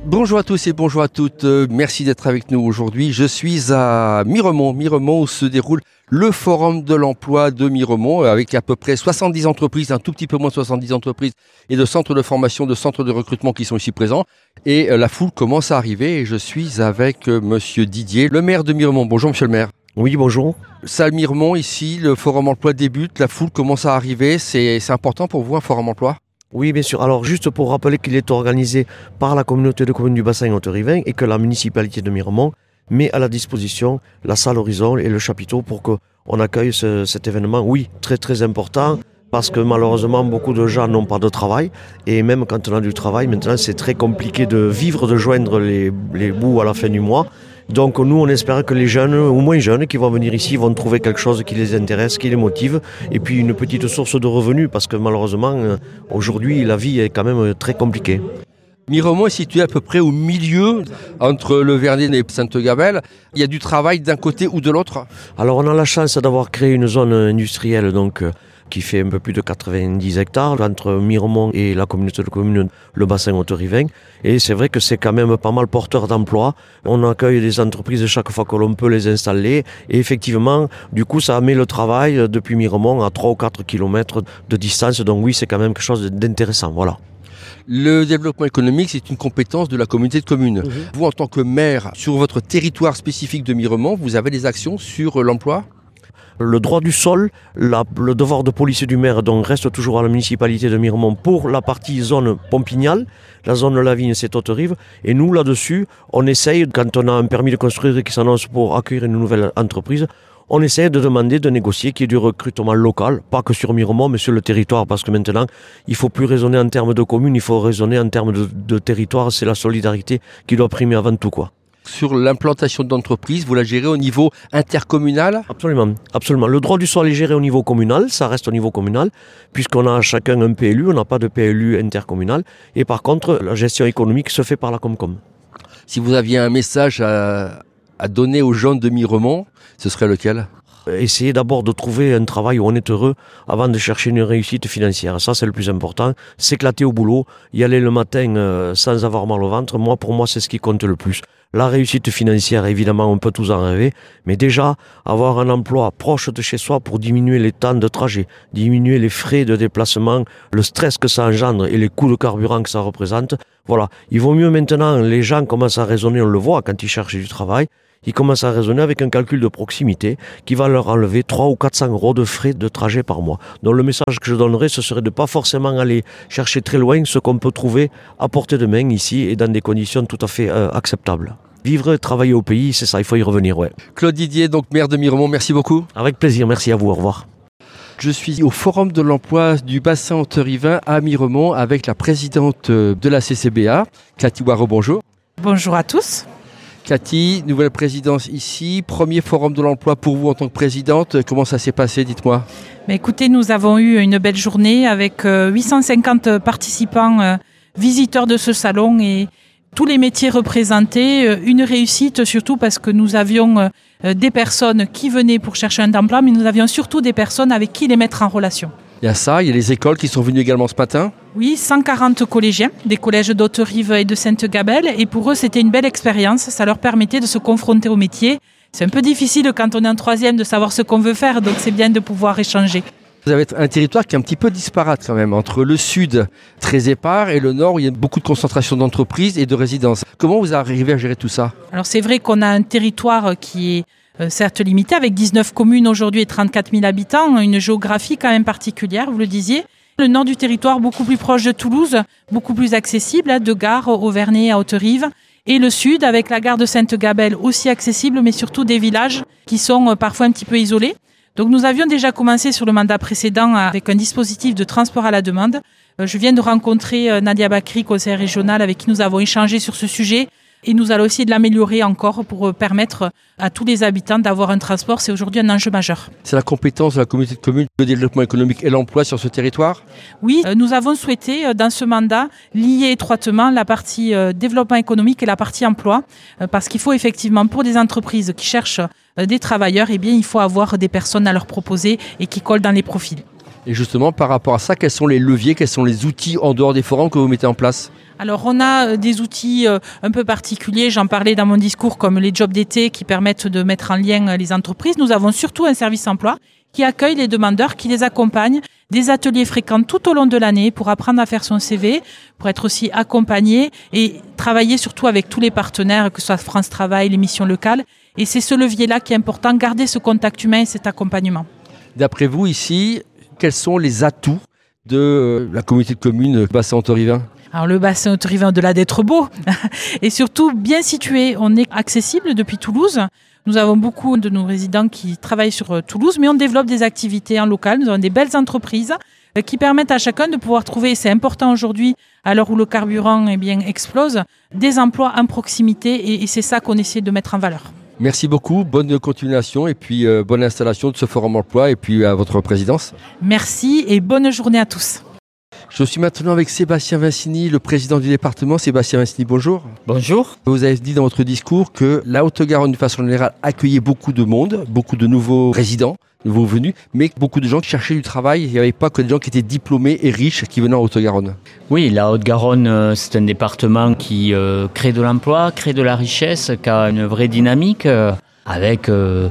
Bonjour à tous et bonjour à toutes, merci d'être avec nous aujourd'hui. Je suis à Miremont où se déroule le Forum de l'emploi de Miremont avec à peu près 70 entreprises, un tout petit peu moins de 70 entreprises et de centres de formation, de centres de recrutement qui sont ici présents. Et la foule commence à arriver et je suis avec monsieur Didier, le maire de Miremont. Bonjour monsieur le maire. Oui, bonjour. Salle Miremont ici, le Forum emploi débute, la foule commence à arriver. C'est important pour vous un Forum emploi ? Oui, bien sûr. Alors, juste pour rappeler qu'il est organisé par la communauté de communes du bassin Haute-Rivin et que la municipalité de Miremont met à la disposition la salle Horizon et le chapiteau pour qu'on accueille cet événement. Oui, très très important parce que malheureusement, beaucoup de gens n'ont pas de travail et même quand on a du travail, maintenant, c'est très compliqué de vivre, de joindre les bouts à la fin du mois. Donc nous, on espère que les jeunes, ou moins jeunes, qui vont venir ici, vont trouver quelque chose qui les intéresse, qui les motive, et puis une petite source de revenus, parce que malheureusement, aujourd'hui, la vie est quand même très compliquée. Miremont est situé à peu près au milieu, entre le Vernet et Sainte-Gabelle. Il y a du travail d'un côté ou de l'autre ? Alors on a la chance d'avoir créé une zone industrielle, qui fait un peu plus de 90 hectares entre Miremont et la communauté de communes, le bassin Haute-Rivin. Et c'est vrai que c'est quand même pas mal porteur d'emploi. On accueille des entreprises chaque fois que l'on peut les installer. Et effectivement, du coup, ça met le travail depuis Miremont à 3 ou 4 kilomètres de distance. Donc oui, c'est quand même quelque chose d'intéressant. Voilà. Le développement économique, c'est une compétence de la communauté de communes. Vous, en tant que maire, sur votre territoire spécifique de Miremont, vous avez des actions sur l'emploi ? Le droit du sol, le devoir de police du maire donc reste toujours à la municipalité de Miremont pour la partie zone Pompignal. La zone Lavigne, c'est Haute-Rive. Et nous, là-dessus, on essaye, quand on a un permis de construire qui s'annonce pour accueillir une nouvelle entreprise, on essaie de demander, de négocier qu'il y ait du recrutement local, pas que sur Miremont, mais sur le territoire, parce que maintenant, il ne faut plus raisonner en termes de communes, il faut raisonner en termes de territoire. C'est la solidarité qui doit primer avant tout, quoi. Sur l'implantation d'entreprises, vous la gérez au niveau intercommunal ? Absolument. Le droit du sol est géré au niveau communal, ça reste au niveau communal, puisqu'on a chacun un PLU, on n'a pas de PLU intercommunal, et par contre, la gestion économique se fait par la Comcom. Si vous aviez un message à donner aux jeunes de Miremont, ce serait lequel ? Essayer d'abord de trouver un travail où on est heureux avant de chercher une réussite financière. Ça, c'est le plus important. S'éclater au boulot, y aller le matin sans avoir mal au ventre, pour moi, c'est ce qui compte le plus. La réussite financière, évidemment, on peut tous en rêver, mais déjà, avoir un emploi proche de chez soi pour diminuer les temps de trajet, diminuer les frais de déplacement, le stress que ça engendre et les coûts de carburant que ça représente. Voilà. Il vaut mieux maintenant, les gens commencent à raisonner, on le voit quand ils cherchent du travail, ils commencent à raisonner avec un calcul de proximité qui va leur enlever 300 ou 400 euros de frais de trajet par mois. Donc le message que je donnerais, ce serait de ne pas forcément aller chercher très loin ce qu'on peut trouver à portée de main ici et dans des conditions tout à fait acceptables. Vivre et travailler au pays, c'est ça, il faut y revenir, ouais. Claude Didier, donc maire de Miremont, merci beaucoup. Avec plaisir, merci à vous, au revoir. Je suis au Forum de l'emploi du bassin Haute-Rivin à Miremont avec la présidente de la CCBA, Cathy Waro, bonjour. Bonjour à tous. Cathy, nouvelle présidence ici, premier forum de l'emploi pour vous en tant que présidente. Comment ça s'est passé, dites-moi ? Écoutez, nous avons eu une belle journée avec 850 participants, visiteurs de ce salon et tous les métiers représentés. Une réussite surtout parce que nous avions des personnes qui venaient pour chercher un emploi, mais nous avions surtout des personnes avec qui les mettre en relation. Il y a ça, il y a les écoles qui sont venues également ce matin. Oui, 140 collégiens, des collèges d'Haute-Rive et de Sainte-Gabelle. Et pour eux, c'était une belle expérience. Ça leur permettait de se confronter au métier. C'est un peu difficile quand on est en troisième de savoir ce qu'on veut faire, donc c'est bien de pouvoir échanger. Vous avez un territoire qui est un petit peu disparate quand même, entre le sud très épars et le nord où il y a beaucoup de concentration d'entreprises et de résidences. Comment vous arrivez à gérer tout ça ? Alors c'est vrai qu'on a un territoire qui est certes limité, avec 19 communes aujourd'hui et 34 000 habitants, une géographie quand même particulière, vous le disiez. Le nord du territoire, beaucoup plus proche de Toulouse, beaucoup plus accessible, de Gare au Vernet à Haute-Rive. Et le sud, avec la gare de Sainte-Gabelle, aussi accessible, mais surtout des villages qui sont parfois un petit peu isolés. Donc nous avions déjà commencé sur le mandat précédent avec un dispositif de transport à la demande. Je viens de rencontrer Nadia Bakri, conseillère régionale, avec qui nous avons échangé sur ce sujet. Et nous allons essayer de l'améliorer encore pour permettre à tous les habitants d'avoir un transport. C'est aujourd'hui un enjeu majeur. C'est la compétence de la communauté de communes, le développement économique et l'emploi sur ce territoire ? Oui, nous avons souhaité, dans ce mandat, lier étroitement la partie développement économique et la partie emploi. Parce qu'il faut effectivement, pour des entreprises qui cherchent des travailleurs, il faut avoir des personnes à leur proposer et qui collent dans les profils. Et justement, par rapport à ça, quels sont les leviers, quels sont les outils en dehors des forums que vous mettez en place ? Alors on a des outils un peu particuliers, j'en parlais dans mon discours, comme les jobs d'été qui permettent de mettre en lien les entreprises. Nous avons surtout un service emploi qui accueille les demandeurs, qui les accompagne, des ateliers fréquents tout au long de l'année pour apprendre à faire son CV, pour être aussi accompagné et travailler surtout avec tous les partenaires, que ce soit France Travail, les missions locales. Et c'est ce levier-là qui est important, garder ce contact humain et cet accompagnement. D'après vous, ici, quels sont les atouts de la communauté de communes Bassin-Haute-Rivin ? Alors le bassin Haute-Rivin, au-delà d'être beau, est surtout bien situé. On est accessible depuis Toulouse. Nous avons beaucoup de nos résidents qui travaillent sur Toulouse, mais on développe des activités en local. Nous avons des belles entreprises qui permettent à chacun de pouvoir trouver, c'est important aujourd'hui, à l'heure où le carburant explose, des emplois en proximité et c'est ça qu'on essaie de mettre en valeur. Merci beaucoup, bonne continuation et puis bonne installation de ce forum emploi et puis à votre présidence. Merci et bonne journée à tous. Je suis maintenant avec Sébastien Vincini, le président du département. Sébastien Vincini, bonjour. Bonjour. Vous avez dit dans votre discours que la Haute-Garonne, de façon générale, accueillait beaucoup de monde, beaucoup de nouveaux résidents, nouveaux venus, mais beaucoup de gens qui cherchaient du travail. Il n'y avait pas que des gens qui étaient diplômés et riches qui venaient en Haute-Garonne. Oui, la Haute-Garonne, c'est un département qui crée de l'emploi, crée de la richesse, qui a une vraie dynamique. Avec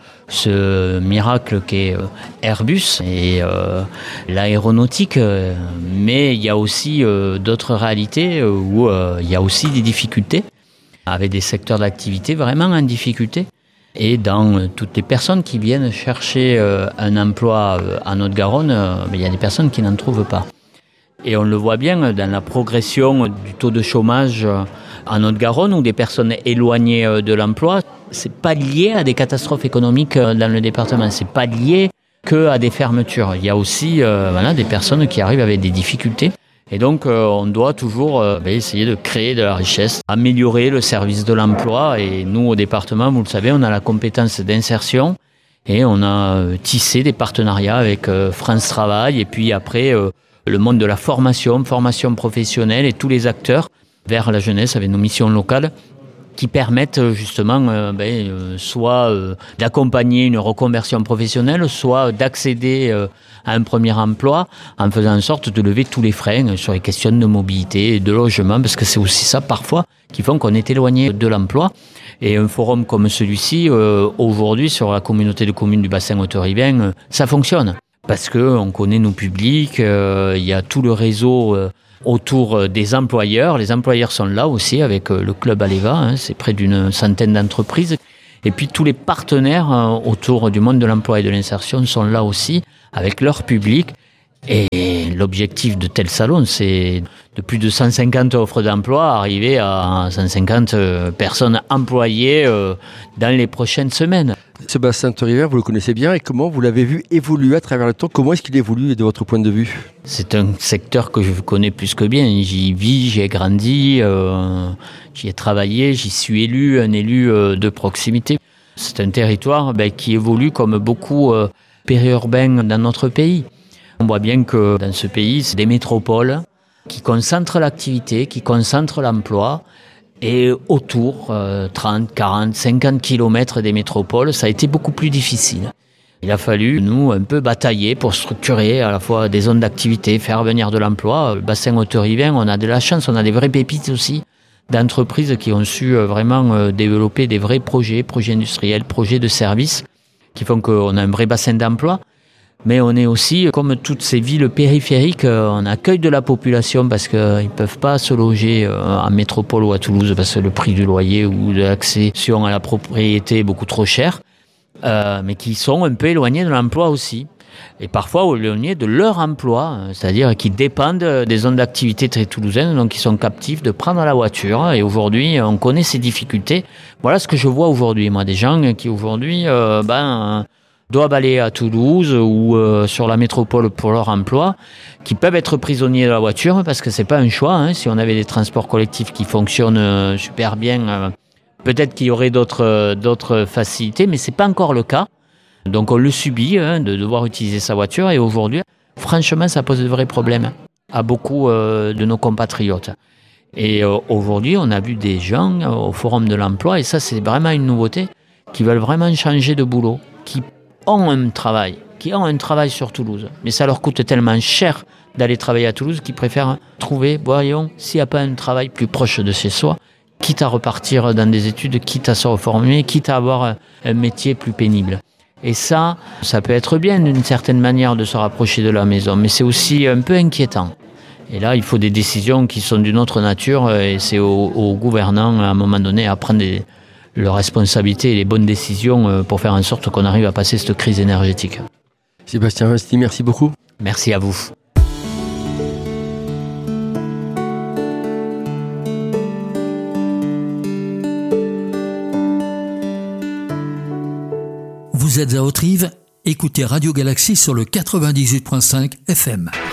ce miracle qu'est Airbus et l'aéronautique. Mais il y a aussi d'autres réalités où il y a aussi des difficultés, avec des secteurs d'activité vraiment en difficulté. Et dans toutes les personnes qui viennent chercher un emploi en Haute-Garonne, il y a des personnes qui n'en trouvent pas. Et on le voit bien dans la progression du taux de chômage en Haute-Garonne ou des personnes éloignées de l'emploi. C'est pas lié à des catastrophes économiques dans le département. C'est pas lié que à des fermetures. Il y a aussi des personnes qui arrivent avec des difficultés. Et donc, on doit toujours essayer de créer de la richesse, améliorer le service de l'emploi. Et nous, au département, vous le savez, on a la compétence d'insertion et on a tissé des partenariats avec France Travail et puis après le monde de la formation professionnelle et tous les acteurs vers la jeunesse avec nos missions locales qui permettent justement soit d'accompagner une reconversion professionnelle, soit d'accéder à un premier emploi en faisant en sorte de lever tous les freins sur les questions de mobilité et de logement, parce que c'est aussi ça parfois qui font qu'on est éloigné de l'emploi. Et un forum comme celui-ci, aujourd'hui sur la communauté de communes du bassin Haute-Rivin, ça fonctionne. Parce qu'on connaît nos publics, il y a tout le réseau autour des employeurs. Les employeurs sont là aussi avec le Club Aleva, c'est près d'une centaine d'entreprises. Et puis tous les partenaires autour du monde de l'emploi et de l'insertion sont là aussi avec leur public. Et l'objectif de tel salon, c'est de plus de 150 offres d'emploi, arriver à 150 personnes employées dans les prochaines semaines. Ce bassin Haute-Rivin, vous le connaissez bien et comment vous l'avez vu évoluer à travers le temps ? Comment est-ce qu'il évolue de votre point de vue ? C'est un secteur que je connais plus que bien. J'y vis, j'y ai grandi, j'y ai travaillé, j'y suis un élu de proximité. C'est un territoire qui évolue comme beaucoup périurbains dans notre pays. On voit bien que dans ce pays, c'est des métropoles qui concentrent l'activité, qui concentrent l'emploi. Et autour, 30, 40, 50 kilomètres des métropoles, ça a été beaucoup plus difficile. Il a fallu, nous, un peu batailler pour structurer à la fois des zones d'activité, faire venir de l'emploi. Le bassin Haute-Rivin, on a de la chance, on a des vraies pépites aussi d'entreprises qui ont su vraiment développer des vrais projets industriels, projets de services, qui font qu'on a un vrai bassin d'emploi. Mais on est aussi, comme toutes ces villes périphériques, on accueille de la population parce qu'ils ne peuvent pas se loger en métropole ou à Toulouse parce que le prix du loyer ou de l'accession à la propriété est beaucoup trop cher, mais qui sont un peu éloignés de l'emploi aussi. Et parfois éloignés de leur emploi, c'est-à-dire qui dépendent des zones d'activité très toulousaines, donc qui sont captifs de prendre la voiture. Et aujourd'hui, on connaît ces difficultés. Voilà ce que je vois aujourd'hui, moi, des gens qui aujourd'hui doivent aller à Toulouse ou sur la métropole pour leur emploi, qui peuvent être prisonniers de la voiture parce que c'est pas un choix. Si on avait des transports collectifs qui fonctionnent super bien, peut-être qu'il y aurait d'autres facilités, mais c'est pas encore le cas. Donc on le subit de devoir utiliser sa voiture et aujourd'hui, franchement, ça pose de vrais problèmes à beaucoup de nos compatriotes. Et aujourd'hui, on a vu des gens au Forum de l'emploi, et ça c'est vraiment une nouveauté, qui veulent vraiment changer de boulot, qui ont un travail, qui ont un travail sur Toulouse. Mais ça leur coûte tellement cher d'aller travailler à Toulouse qu'ils préfèrent trouver, voyons, s'il n'y a pas un travail plus proche de chez soi, quitte à repartir dans des études, quitte à se reformer, quitte à avoir un métier plus pénible. Et ça peut être bien d'une certaine manière de se rapprocher de la maison, mais c'est aussi un peu inquiétant. Et là, il faut des décisions qui sont d'une autre nature et c'est aux gouvernants, à un moment donné, à prendre leurs responsabilités et les bonnes décisions pour faire en sorte qu'on arrive à passer cette crise énergétique. Sébastien Vasti, merci beaucoup. Merci à vous. Vous êtes à Haute-Rive, écoutez Radio Galaxie sur le 98.5 FM.